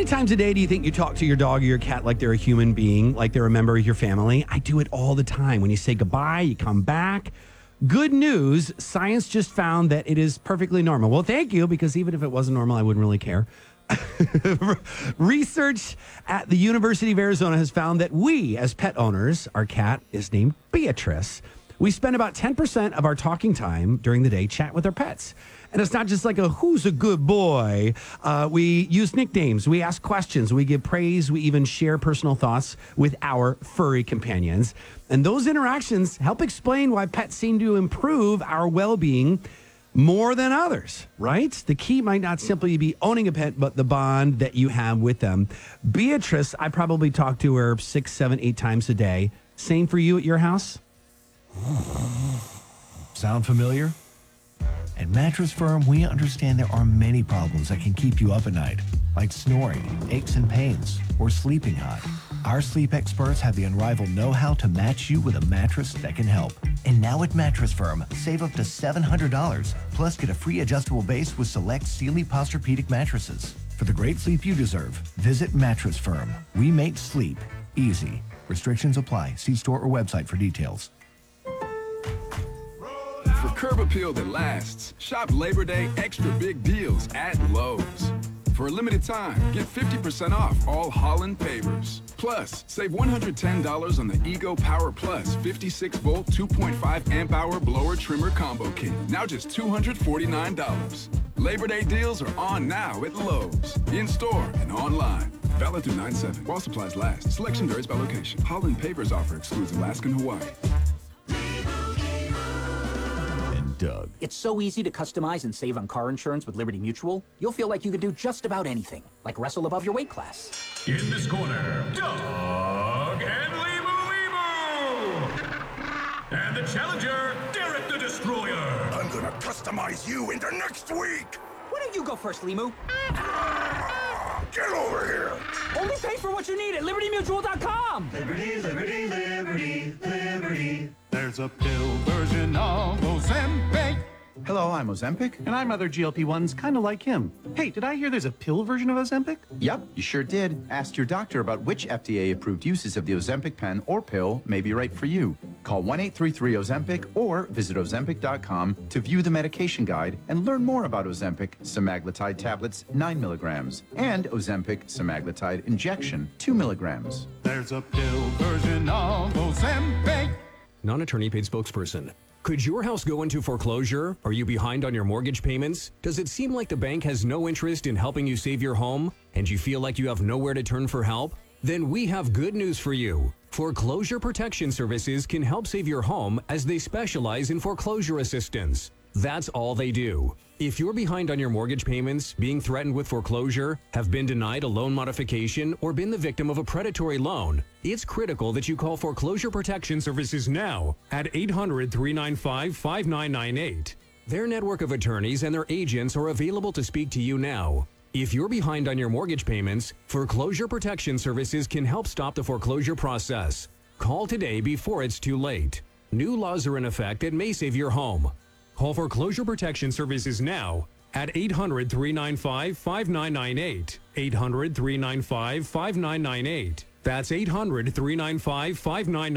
many times a day do you think you talk to your dog or your cat like they're a human being, like they're a member of your family? I do it all the time. When you say goodbye, you come back. Good news, science just found that it is perfectly normal. Well, thank you, because even if it wasn't normal, I wouldn't really care. Research at the University of Arizona has found that we, as pet owners, our cat is named Beatrice. We spend about 10% of our talking time during the day chat with our pets. And it's not just like a who's a good boy. We use nicknames. We ask questions. We give praise. We even share personal thoughts with our furry companions. And those interactions help explain why pets seem to improve our well-being more than others, right? The key might not simply be owning a pet, but the bond that you have with them. Beatrice, I probably talk to her 6, 7, 8 times a day. Same for you at your house? Sound familiar? At Mattress Firm, we understand there are many problems that can keep you up at night, like snoring, aches and pains, or sleeping hot. Our sleep experts have the unrivaled know-how to match you with a mattress that can help. And now at Mattress Firm, save up to $700, plus get a free adjustable base with select Sealy Posturepedic mattresses. For the great sleep you deserve, visit Mattress Firm. We make sleep easy. Restrictions apply. See store or website for details. For curb appeal that lasts, shop Labor Day extra big deals at Lowe's. For a limited time, get 50% off all Holland pavers. Plus, save $110 on the Ego Power Plus 56-volt 2.5 amp hour blower trimmer combo kit. Now just $249. Labor Day deals are on now at Lowe's. In store and online. Valid through 9/7. While supplies last. Selection varies by location. Holland pavers offer excludes Alaska and Hawaii. Doug. It's so easy to customize and save on car insurance with Liberty Mutual. You'll feel like you could do just about anything, like wrestle above your weight class. In this corner, Doug and Limu. And the challenger, Derek the Destroyer. I'm gonna customize you into next week. Why don't you go first, Limu? Get over here. Only pay for what you need at LibertyMutual.com. Liberty, liberty, liberty, liberty. There's a pill version of Ozempic. Hello, I'm Ozempic. And I'm other GLP-1s kind of like him. Hey, did I hear there's a pill version of Ozempic? Yep, you sure did. Ask your doctor about which FDA-approved uses of the Ozempic pen or pill may be right for you. Call 1-833-OZEMPIC or visit Ozempic.com to view the medication guide and learn more about Ozempic semaglutide tablets 9 milligrams and Ozempic semaglutide injection 2 milligrams. There's a pill version of Ozempic. Non-attorney paid spokesperson. Could your house go into foreclosure? Are you behind on your mortgage payments? Does it seem like the bank has no interest in helping you save your home? And you feel like you have nowhere to turn for help? Then we have good news for you. Foreclosure Protection Services can help save your home as they specialize in foreclosure assistance. That's all they do. If you're behind on your mortgage payments, being threatened with foreclosure, have been denied a loan modification, or been the victim of a predatory loan, it's critical that you call Foreclosure Protection Services now at 800-395-5998. Their network of attorneys and their agents are available to speak to you now. If you're behind on your mortgage payments, Foreclosure Protection Services can help stop the foreclosure process. Call today before it's too late. New laws are in effect that may save your home. Call Foreclosure Protection Services now at 800-395-5998. 800-395-5998. That's 800-395-5998.